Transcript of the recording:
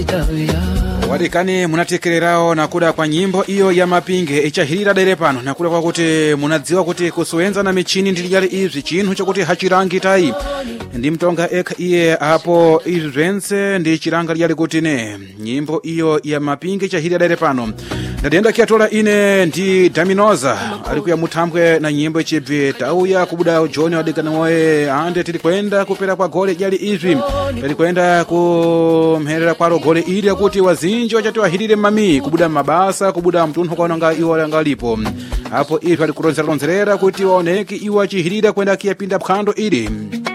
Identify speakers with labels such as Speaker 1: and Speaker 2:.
Speaker 1: Wadikani munatekererao na kuda kwa nyimbo iyo ya mapinge ichahirira dere pano na kuda kwa kuti munadziwa kuti kusuenza na michini ndilijali izvi chinhu chakuti hachirangi tai ndi mtonga eka iye hapo izvense ndi chiranga lijali kuti ne nyimbo iyo ya mapinge ichahirira dere pano ndadenda kiatola ine ndi Daminoza alikuya mutambwe na nyimbo ichibvi tauya kubuda John wadikana moe ande tili kwenda kupera kwa gole jali izvi tili kwenda kumherera kwa gole ili ya kuti wazinji wachati wahirire mami kubuda mabasa kubuda mtunhu kwa nanga iwa langalipo hapo ili alikuronzera kuti waoneki iwa chihirira kwenda kia pinda phando ili